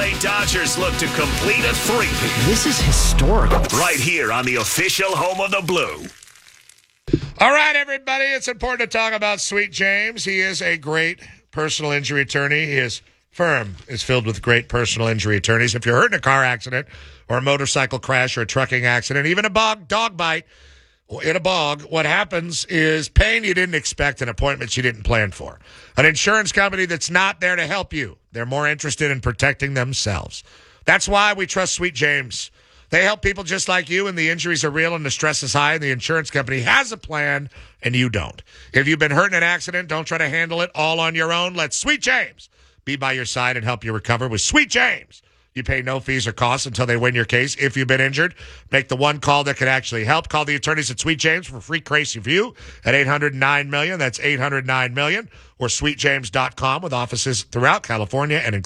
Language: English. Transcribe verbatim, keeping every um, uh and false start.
Saint Dodgers look to complete a three-peat. This is historical. Right here on the official home of the Blue. All right, everybody, it's important to talk about Sweet James. He is a great personal injury attorney. His firm is filled with great personal injury attorneys. If you're hurt in a car accident or a motorcycle crash or a trucking accident, even a bog, dog bite in a bog, what happens is pain you didn't expect and appointments you didn't plan for. An insurance company that's not there to help you. They're more interested in protecting themselves. That's why we trust Sweet James. They help people just like you, and the injuries are real and the stress is high, and the insurance company has a plan, and you don't. If you've been hurt in an accident, don't try to handle it all on your own. Let Sweet James be by your side and help you recover with Sweet James. You pay no fees or costs until they win your case. If you've been injured, make the one call that can actually help. Call the attorneys at Sweet James for free case review at eight hundred nine million. That's eight hundred nine million. Or sweet james dot com with offices throughout California and including